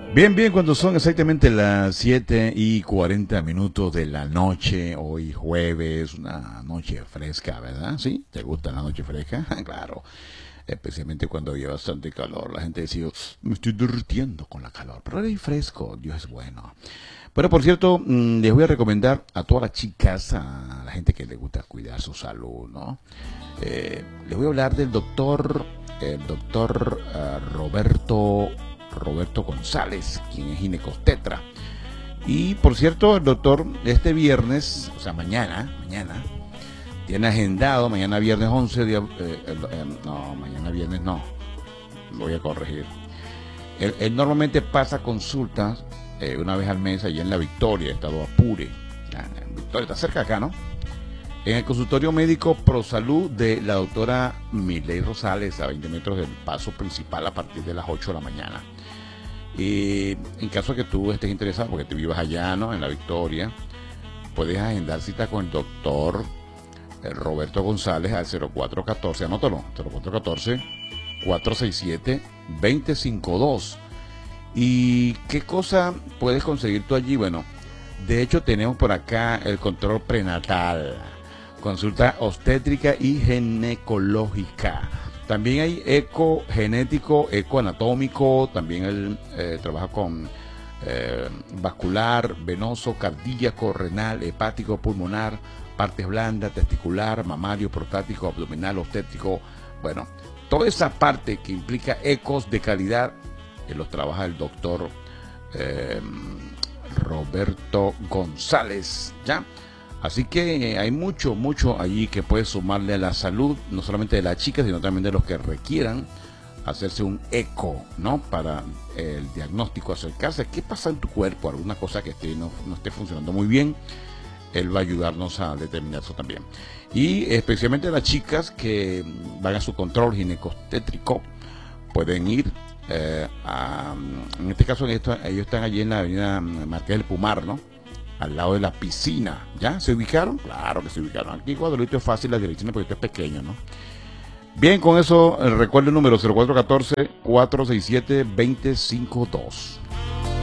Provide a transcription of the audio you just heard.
Bien, bien, cuando son exactamente las 7:40 de la noche, hoy jueves, una noche fresca, ¿verdad? ¿Sí? ¿Te gusta la noche fresca? Claro, especialmente cuando había bastante calor. La gente decía, me estoy derritiendo con la calor, pero ahora hay fresco, Dios es bueno. Bueno, por cierto, les voy a recomendar a todas las chicas, a la gente que le gusta cuidar su salud, ¿no? Les voy a hablar del doctor Roberto González, quien es ginecostetra. Y por cierto, el doctor este viernes, o sea, mañana, tiene agendado, mañana viernes 11, no, mañana viernes no, lo voy a corregir. Él normalmente pasa consultas una vez al mes allí en La Victoria, estado Apure. Victoria está cerca acá, ¿no? En el consultorio médico ProSalud de la doctora Miley Rosales, a 20 metros del paso principal a partir de las 8 de la mañana. Y en caso de que tú estés interesado, porque te vivas allá, ¿no? En La Victoria, puedes agendar cita con el doctor Roberto González al 0414, anótalo, 0414-467-2052. ¿Y qué cosa puedes conseguir tú allí? Bueno, de hecho tenemos por acá el control prenatal, consulta obstétrica y ginecológica. También hay eco genético, eco anatómico, también él trabaja con vascular, venoso, cardíaco, renal, hepático, pulmonar, partes blandas, testicular, mamario, prostático, abdominal, obstétrico. Bueno, toda esa parte que implica ecos de calidad, los trabaja el doctor Roberto González, ¿ya? Así que hay mucho allí que puede sumarle a la salud, no solamente de las chicas, sino también de los que requieran hacerse un eco, ¿no? Para el diagnóstico, acercarse. ¿Qué pasa en tu cuerpo? Alguna cosa que no esté funcionando muy bien. Él va a ayudarnos a determinar eso también. Y especialmente las chicas que van a su control ginecostétrico, pueden ir en este caso ellos están allí en la avenida Marqués del Pumar, ¿no? Al lado de la piscina. ¿Ya? ¿Se ubicaron? Claro que se ubicaron. Aquí en Guadalupe es fácil las direcciones porque esto es pequeño, ¿no? Bien, con eso recuerda el número 0414-467-2052.